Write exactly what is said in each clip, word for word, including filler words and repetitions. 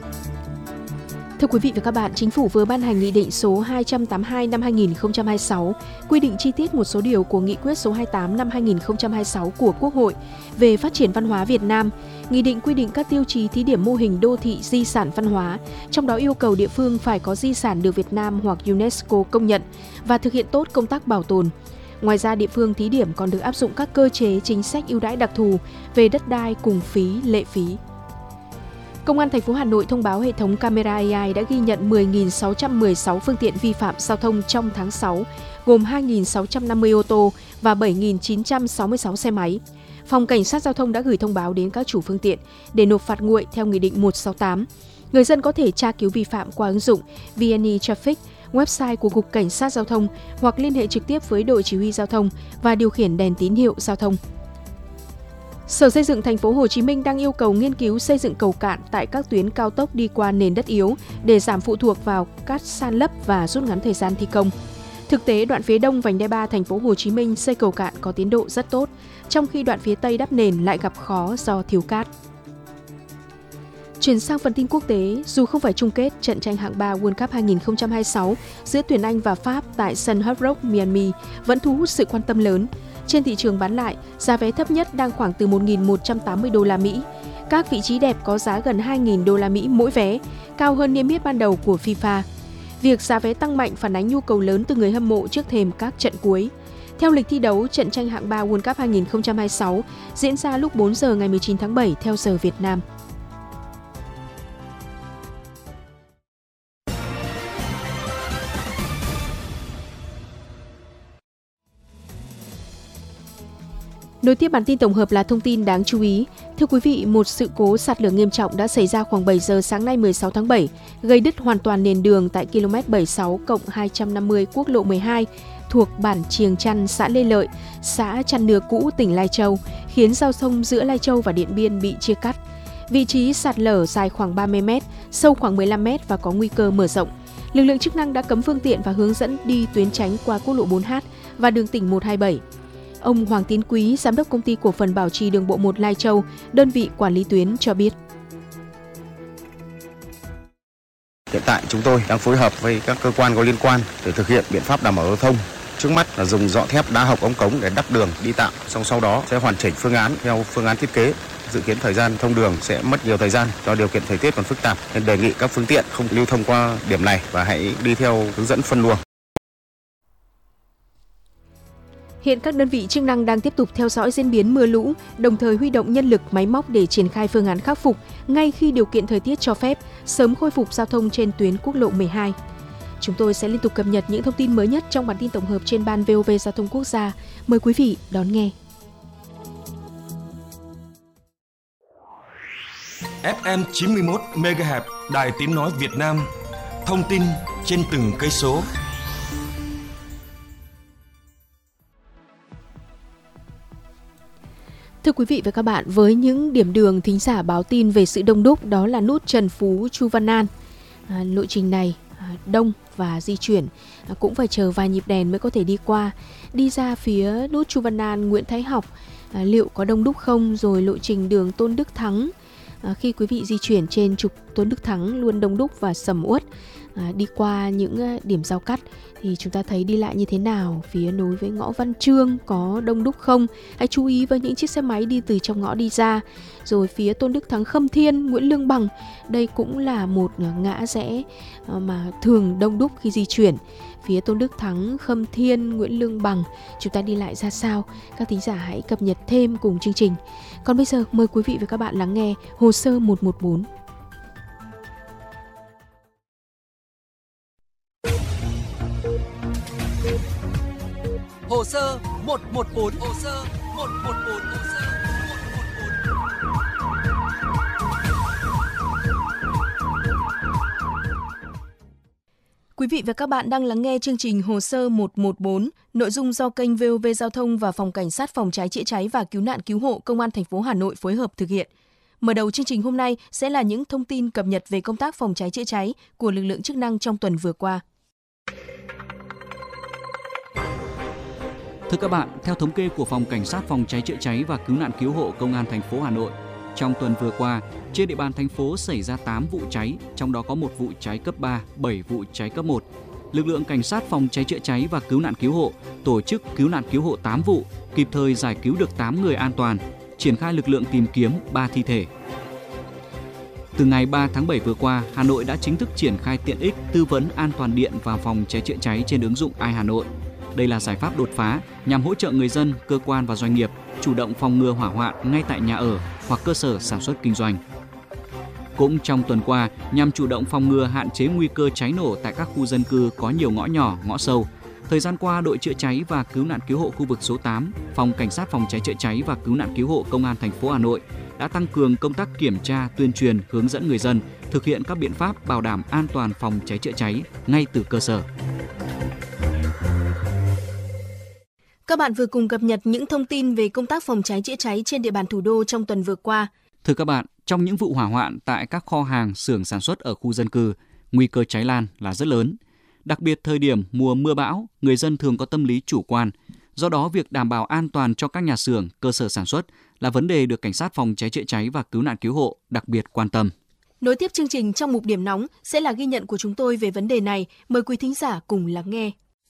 Thưa quý vị và các bạn, Chính phủ vừa ban hành Nghị định số hai trăm tám mươi hai năm hai nghìn không trăm hai mươi sáu quy định chi tiết một số điều của Nghị quyết số hai mươi tám năm hai nghìn không trăm hai mươi sáu của Quốc hội về phát triển văn hóa Việt Nam. Nghị định quy định các tiêu chí thí điểm mô hình đô thị di sản văn hóa, trong đó yêu cầu địa phương phải có di sản được Việt Nam hoặc UNESCO công nhận và thực hiện tốt công tác bảo tồn. Ngoài ra, địa phương thí điểm còn được áp dụng các cơ chế chính sách ưu đãi đặc thù về đất đai cùng phí, lệ phí. Công an thành phố Hà Nội thông báo hệ thống camera a i đã ghi nhận mười nghìn sáu trăm mười sáu phương tiện vi phạm giao thông trong tháng sáu, gồm hai nghìn sáu trăm năm mươi ô tô và bảy nghìn chín trăm sáu mươi sáu xe máy. Phòng Cảnh sát Giao thông đã gửi thông báo đến các chủ phương tiện để nộp phạt nguội theo Nghị định một trăm sáu mươi tám. Người dân có thể tra cứu vi phạm qua ứng dụng vê en e Traffic, website của Cục Cảnh sát Giao thông hoặc liên hệ trực tiếp với đội chỉ huy giao thông và điều khiển đèn tín hiệu giao thông. Sở Xây dựng Thành phố Hồ Chí Minh đang yêu cầu nghiên cứu xây dựng cầu cạn tại các tuyến cao tốc đi qua nền đất yếu để giảm phụ thuộc vào cát san lấp và rút ngắn thời gian thi công. Thực tế, đoạn phía đông vành đai ba Thành phố Hồ Chí Minh xây cầu cạn có tiến độ rất tốt, trong khi đoạn phía tây đắp nền lại gặp khó do thiếu cát. Chuyển sang phần tin quốc tế, dù không phải chung kết, trận tranh hạng ba World Cup hai nghìn không trăm hai mươi sáu giữa tuyển Anh và Pháp tại sân Hard Rock, Miami vẫn thu hút sự quan tâm lớn. Trên thị trường bán lại, giá vé thấp nhất đang khoảng từ một nghìn một trăm tám mươi đô la Mỹ. Các vị trí đẹp có giá gần hai nghìn đô la Mỹ mỗi vé, cao hơn niêm yết ban đầu của FIFA. Việc giá vé tăng mạnh phản ánh nhu cầu lớn từ người hâm mộ trước thềm các trận cuối. Theo lịch thi đấu, trận tranh hạng ba World Cup hai nghìn không trăm hai mươi sáu diễn ra lúc bốn giờ ngày mười chín tháng bảy theo giờ Việt Nam. Nối tiếp bản tin tổng hợp là thông tin đáng chú ý. Thưa quý vị, một sự cố sạt lở nghiêm trọng đã xảy ra khoảng bảy giờ sáng nay mười sáu tháng bảy, gây đứt hoàn toàn nền đường tại ki lô mét bảy mươi sáu cộng hai trăm năm mươi quốc lộ mười hai thuộc bản Triềng Chăn, xã Lê Lợi, xã Chăn Nưa Cũ, tỉnh Lai Châu, khiến giao thông giữa Lai Châu và Điện Biên bị chia cắt. Vị trí sạt lở dài khoảng ba mươi mét, sâu khoảng mười lăm mét và có nguy cơ mở rộng. Lực lượng chức năng đã cấm phương tiện và hướng dẫn đi tuyến tránh qua quốc lộ bốn H và đường tỉnh một hai bảy. Ông Hoàng Tiến Quý, Giám đốc Công ty Cổ phần Bảo trì Đường bộ một Lai Châu, đơn vị quản lý tuyến cho biết. Hiện tại chúng tôi đang phối hợp với các cơ quan có liên quan để thực hiện biện pháp đảm bảo giao thông. Trước mắt là dùng dọ thép đá học ống cống để đắp đường đi tạm, xong sau đó sẽ hoàn chỉnh phương án theo phương án thiết kế. Dự kiến thời gian thông đường sẽ mất nhiều thời gian do điều kiện thời tiết còn phức tạp, nên đề nghị các phương tiện không lưu thông qua điểm này và hãy đi theo hướng dẫn phân luồng. Hiện các đơn vị chức năng đang tiếp tục theo dõi diễn biến mưa lũ, đồng thời huy động nhân lực, máy móc để triển khai phương án khắc phục ngay khi điều kiện thời tiết cho phép, sớm khôi phục giao thông trên tuyến quốc lộ mười hai. Chúng tôi sẽ liên tục cập nhật những thông tin mới nhất trong bản tin tổng hợp trên ban vê o vê Giao thông Quốc gia. Mời quý vị đón nghe. ép em chín mươi mốt mê ga héc, Đài Tiếng nói Việt Nam. Thông tin trên từng cây số. Thưa quý vị và các bạn, với những điểm đường thính giả báo tin về sự đông đúc, đó là nút Trần Phú Chu Văn An. À, lộ trình này à, đông và di chuyển à, cũng phải chờ vài nhịp đèn mới có thể đi qua. Đi ra phía nút Chu Văn An, Nguyễn Thái Học, à, liệu có đông đúc không? Rồi lộ trình đường Tôn Đức Thắng, à, khi quý vị di chuyển trên trục Tôn Đức Thắng luôn đông đúc và sầm uất. À, đi qua những điểm giao cắt thì chúng ta thấy đi lại như thế nào, phía nối với ngõ Văn Chương có đông đúc không? Hãy chú ý với những chiếc xe máy đi từ trong ngõ đi ra. Rồi phía Tôn Đức Thắng, Khâm Thiên, Nguyễn Lương Bằng, đây cũng là một ngã rẽ mà thường đông đúc khi di chuyển. Phía Tôn Đức Thắng, Khâm Thiên, Nguyễn Lương Bằng, chúng ta đi lại ra sao? Các thính giả hãy cập nhật thêm cùng chương trình. Còn bây giờ mời quý vị và các bạn lắng nghe Hồ sơ một một bốn. Hồ sơ một một bốn, hồ sơ một một bốn, hồ sơ một một bốn. Quý vị và các bạn đang lắng nghe chương trình Hồ sơ một một bốn, nội dung do kênh vê o vê Giao thông và Phòng Cảnh sát Phòng cháy chữa cháy và Cứu nạn Cứu hộ Công an thành phố Hà Nội phối hợp thực hiện. Mở đầu chương trình hôm nay sẽ là những thông tin cập nhật về công tác phòng cháy chữa cháy của lực lượng chức năng trong tuần vừa qua. Thưa các bạn, theo thống kê của Phòng Cảnh sát Phòng cháy chữa cháy và Cứu nạn Cứu hộ Công an thành phố Hà Nội, trong tuần vừa qua, trên địa bàn thành phố xảy ra tám vụ cháy, trong đó có một vụ cháy cấp ba, bảy vụ cháy cấp một. Lực lượng cảnh sát phòng cháy chữa cháy và cứu nạn cứu hộ tổ chức cứu nạn cứu hộ tám vụ, kịp thời giải cứu được tám người an toàn, triển khai lực lượng tìm kiếm ba thi thể. Từ ngày ba tháng bảy vừa qua, Hà Nội đã chính thức triển khai tiện ích tư vấn an toàn điện và phòng cháy chữa cháy trên ứng dụng iHanoi. Đây là giải pháp đột phá nhằm hỗ trợ người dân, cơ quan và doanh nghiệp chủ động phòng ngừa hỏa hoạn ngay tại nhà ở hoặc cơ sở sản xuất kinh doanh. Cũng trong tuần qua, nhằm chủ động phòng ngừa hạn chế nguy cơ cháy nổ tại các khu dân cư có nhiều ngõ nhỏ, ngõ sâu, thời gian qua, đội chữa cháy và cứu nạn cứu hộ khu vực số tám, Phòng Cảnh sát phòng cháy chữa cháy và cứu nạn cứu hộ Công an thành phố Hà Nội đã tăng cường công tác kiểm tra, tuyên truyền, hướng dẫn người dân thực hiện các biện pháp bảo đảm an toàn phòng cháy chữa cháy ngay từ cơ sở. Các bạn vừa cùng cập nhật những thông tin về công tác phòng cháy chữa cháy trên địa bàn thủ đô trong tuần vừa qua. Thưa các bạn, trong những vụ hỏa hoạn tại các kho hàng, xưởng sản xuất ở khu dân cư, nguy cơ cháy lan là rất lớn. Đặc biệt thời điểm mùa mưa bão, người dân thường có tâm lý chủ quan. Do đó, việc đảm bảo an toàn cho các nhà xưởng, cơ sở sản xuất là vấn đề được Cảnh sát phòng cháy chữa cháy và cứu nạn cứu hộ đặc biệt quan tâm. Nối tiếp chương trình trong mục điểm nóng sẽ là ghi nhận của chúng tôi về vấn đề này. Mời quý thính giả cùng lắng nghe.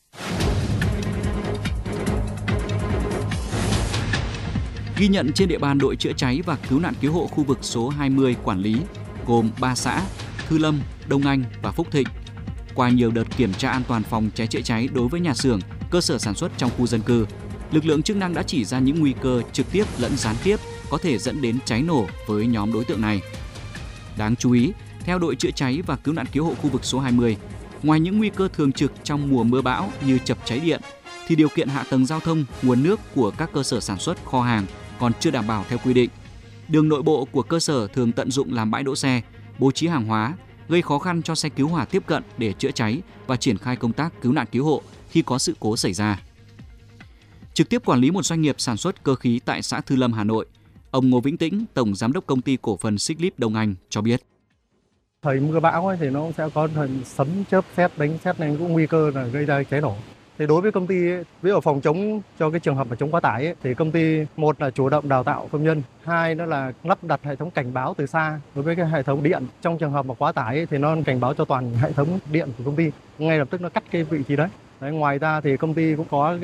Ghi nhận trên địa bàn đội chữa cháy và cứu nạn cứu hộ khu vực số hai mươi quản lý, gồm ba xã Thư Lâm, Đông Anh và Phúc Thịnh. Qua nhiều đợt kiểm tra an toàn phòng cháy chữa cháy đối với nhà xưởng, cơ sở sản xuất trong khu dân cư, lực lượng chức năng đã chỉ ra những nguy cơ trực tiếp lẫn gián tiếp có thể dẫn đến cháy nổ với nhóm đối tượng này. Đáng chú ý, theo đội chữa cháy và cứu nạn cứu hộ khu vực số hai mươi, ngoài những nguy cơ thường trực trong mùa mưa bão như chập cháy điện, thì điều kiện hạ tầng giao thông, nguồn nước của các cơ sở sản xuất, kho hàng còn chưa đảm bảo theo quy định. Đường nội bộ của cơ sở thường tận dụng làm bãi đỗ xe, bố trí hàng hóa, gây khó khăn cho xe cứu hỏa tiếp cận để chữa cháy và triển khai công tác cứu nạn cứu hộ khi có sự cố xảy ra. Trực tiếp quản lý một doanh nghiệp sản xuất cơ khí tại xã Thư Lâm, Hà Nội, ông Ngô Vĩnh Tĩnh, Tổng Giám đốc Công ty Cổ phần Xích Líp Đông Anh cho biết. Thời mưa bão ấy thì nó sẽ có thời sấm chớp sét đánh sét nên cũng nguy cơ là gây ra cháy nổ. Thì đối với công ty ấy, ví dụ phòng chống cho cái trường hợp mà chống quá tải ấy, thì công ty một là chủ động đào tạo công nhân, hai nữa là lắp đặt hệ thống cảnh báo từ xa đối với cái hệ thống điện. Trong trường hợp mà quá tải ấy, thì nó cảnh báo cho toàn hệ thống điện của công ty, ngay lập tức nó cắt cái vị trí đấy. Đấy, ngoài ra thì công ty cũng có